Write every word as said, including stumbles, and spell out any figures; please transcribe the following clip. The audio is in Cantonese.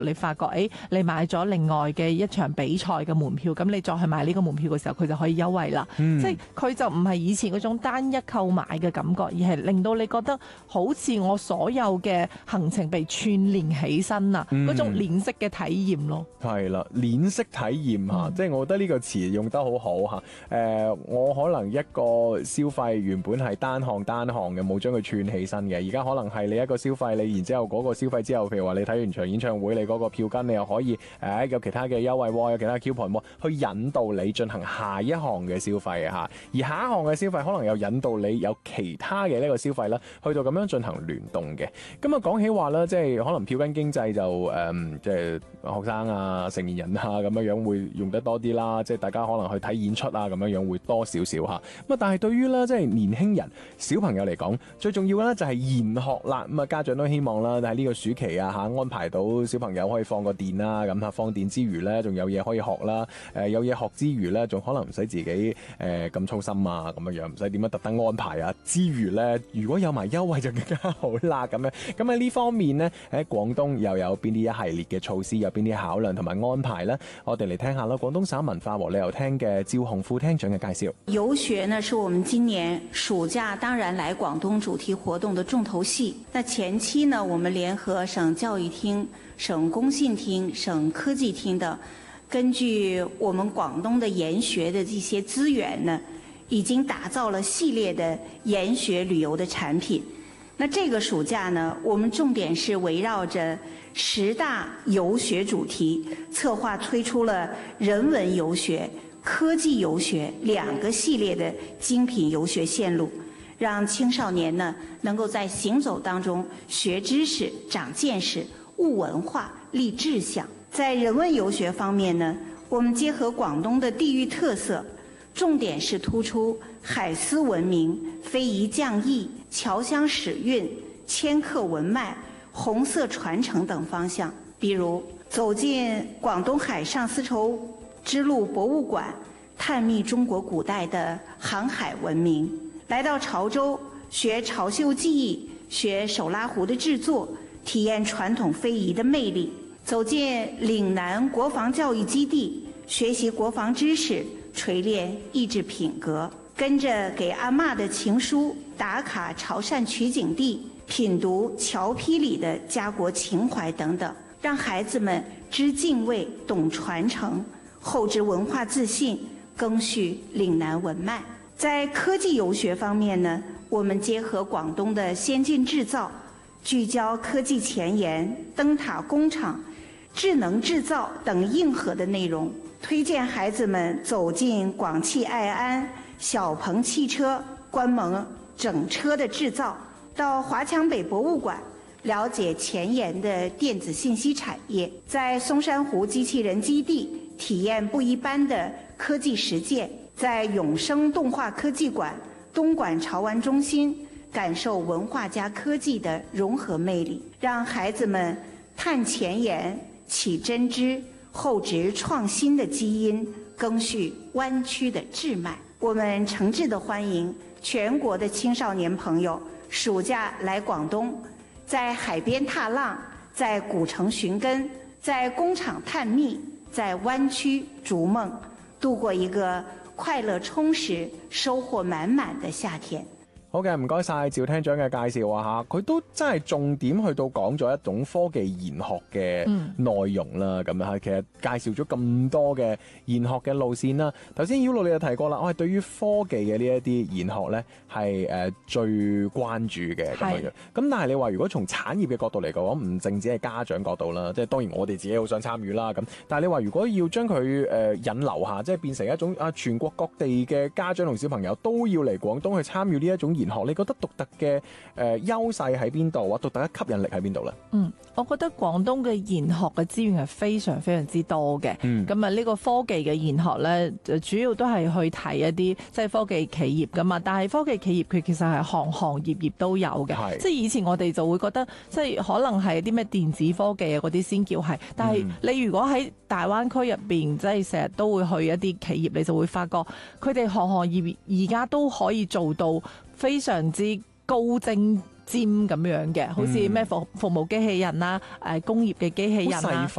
你發覺誒你買咗另外嘅一場比賽嘅門票，咁你再去買呢個門票嘅時候，佢就可以優惠啦。嗯、即係佢就唔係以前嗰種單一購買嘅感覺，而係令到你覺得好似我所有嘅行程被串連起身啊，嗰、嗯、種連式嘅體驗咯。 係啦，連式體驗嚇，嗯、即係我覺得呢個詞用得好好嚇。誒、呃，我可能一個消費原本係單項單項嘅，冇將佢串起身嘅，而家可能係你一個消費，你然之後嗰個消費之後，譬如話你睇完場演唱會，你嗰個票根你又可以誒、呃、有其他嘅優惠喎，有其他 coupon 喎，去引導你進行下一項嘅消費啊嚇。而下一項嘅消費可能又引導你有其他嘅呢個消費啦，去到咁樣進行聯動嘅。咁啊講起話啦，即係可能票根經濟就誒、嗯，即係學生啊、成年人啊咁樣樣會用得多啲啦。即係大家可能去睇演出啊咁樣樣會多少少嚇。咁啊，但係對於咧即係年輕人、小朋友嚟講，最重要嘅咧就係研學啦。咁啊，家長都希望啦喺呢個暑期啊嚇安排到小朋友可以放個電啦，咁啊放電之餘咧，仲有嘢可以學啦。誒有嘢學之餘咧，仲可能唔使自己誒咁操心啊咁樣樣，唔使點樣特登安排啊。之餘咧，如果有埋優惠就更加好啦咁樣。咁喺呢方面呢，喺廣東又有邊啲一系列嘅措施，有邊啲考量同埋安排呢？我哋嚟聽下啦。廣東省文化和旅遊廳嘅趙洪副廳長嘅介紹。 遊學呢，是我們今年暑假當然來廣東主題活動的重頭戲。那前期呢，我們聯合省教育廳、省工信廳、省科技廳等，根據我們廣東的研學的這些資源呢，已經打造了系列的研學旅遊的產品。那這個暑假呢，我們重點是圍繞着十大遊學主題，策劃推出了人文遊學、科技遊學兩個系列的精品遊學線路，讓青少年呢能夠在行走當中學知識、長見識、悟文化、立志向。在人文遊學方面呢，我們結合廣東的地域特色，重點是突出海絲文明、非遺匠藝、僑鄉史韻、遷客文脈、紅色傳承等方向。比如走進廣東海上絲綢之路博物館，探秘中國古代的航海文明；來到潮州學潮繡技藝，學手拉壺的製作，體驗傳統非遺的魅力；走進嶺南國防教育基地，學習國防知識，錘煉意志品格；跟着給阿嬷的情書，打卡潮汕取景地，品讀喬坯里的家國情懷等等，讓孩子們知敬畏、懂傳承，厚植文化自信，謄續嶺南文脈。在科技遊學方面呢，我們結合廣東的先進製造，聚焦科技前沿、燈塔工廠、智能製造等硬核的內容，推薦孩子們走進廣汽愛安、小鵬汽車，觀摩整車的製造，到華強北博物館了解前沿的電子信息產業，在松山湖機器人基地體驗不一般的科技實踐，在永生動畫科技館、東莞潮玩中心感受文化加科技的融合魅力，讓孩子們探前沿、起真知、厚植創新的基因，謄續灣區的智脈。我們誠摯地歡迎全國的青少年朋友暑假來廣東，在海邊踏浪，在古城尋根，在工廠探秘，在灣區逐夢，度過一個快樂充實、收穫滿滿的夏天。 好嘅，唔該晒趙廳長嘅介紹啊吓，佢都真係重點去到講咗一種科技研學嘅內容啦，咁啊、嗯，其實介紹咗咁多嘅研學嘅路線啦。頭先曉露你就提過啦，我係對於科技嘅呢一啲研學咧係誒最關注嘅咁樣樣。咁但係你話如果從產業嘅角度嚟講，唔淨止係家長角度啦，即係當然我哋自己好想參與啦。咁但係你話如果要將佢誒引流下，即係變成一種啊全國各地嘅家長同小朋友都要嚟廣東去參與呢一種研學，你覺得獨特嘅誒優勢喺邊度啊？獨特嘅吸引力喺邊度咧？嗯， 我覺得廣東嘅研學嘅資源係非常非常之多嘅。嗯，咁啊呢個科技嘅研學咧，就主要都係去睇一啲即係科技企業噶嘛。但係科技企業佢其實係行行業業都有嘅。即係以前我哋就會覺得，即係可能係啲咩電子科技啊嗰啲先叫係。但係你如果喺大灣區入邊，即係成日都會去一啲企業，你就會發覺佢哋行行業業而家都可以做到非常之高精尖咁樣嘅，好似咩服服務機器人啦、誒工業嘅機器人啦。